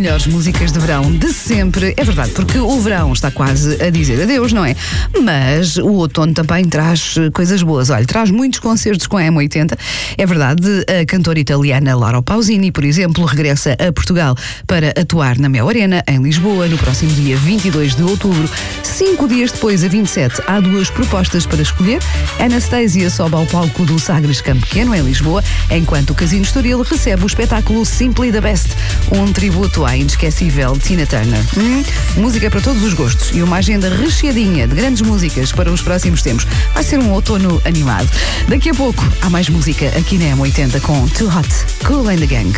melhores músicas de verão de sempre. É verdade, porque o verão está quase a dizer adeus, não é? Mas o outono também traz coisas boas. Olha, traz muitos concertos com a M80. É verdade, a cantora italiana Laura Pausini, por exemplo, regressa a Portugal para atuar na Mel Arena, em Lisboa, no próximo dia 22 de outubro. 5 dias depois, a 27, há duas propostas para escolher. Anastasia sobe ao palco do Sagres Campo Pequeno, em Lisboa, enquanto o Casino Estoril recebe o espetáculo Simply the Best, um tributo à inesquecível Tina Turner. Música para todos os gostos e uma agenda recheadinha de grandes músicas para os próximos tempos. Vai ser um outono animado. Daqui a pouco há mais música aqui na M80 com Too Hot, Kool and the Gang.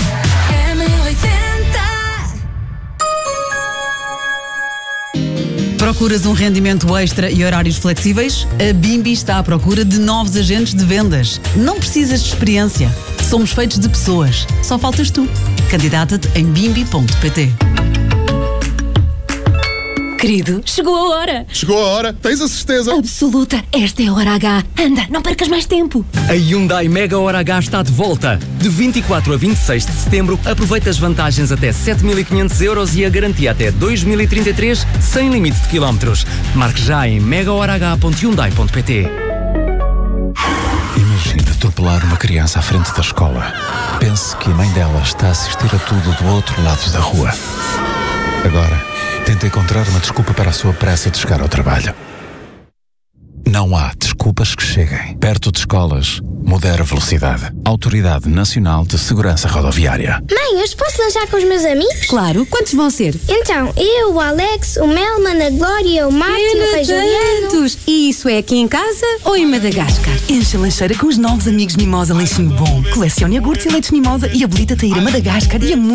Procuras um rendimento extra e horários flexíveis? A Bimbi está à procura de novos agentes de vendas. Não precisas de experiência. Somos feitos de pessoas. Só faltas tu. Candidata-te em bimbi.pt. Querido, chegou a hora. Chegou a hora, tens a certeza? Absoluta, esta é a hora H. Anda, não percas mais tempo. A Hyundai Mega Hora H está de volta. De 24 a 26 de setembro, aproveita as vantagens até 7.500 euros e a garantia até 2033, sem limite de quilómetros. Marque já em megahorah.hyundai.pt. Imagina atropelar uma criança à frente da escola. Pense que a mãe dela está a assistir a tudo do outro lado da rua. Agora, tenta encontrar uma desculpa para a sua pressa de chegar ao trabalho. Não há desculpas que cheguem. Perto de escolas, modera a velocidade. Autoridade Nacional de Segurança Rodoviária. Mãe, hoje posso lanchar com os meus amigos? Claro, quantos vão ser? Então, eu, o Alex, o Melman, a Glória, o Marco e o Rei Juliano. Tantos! E isso é aqui em casa ou em Madagascar? Enche a lancheira com os novos amigos Mimosa Leite Bom. Colecione iogurtes e leites Mimosa e habilita-te a ir a Madagascar e a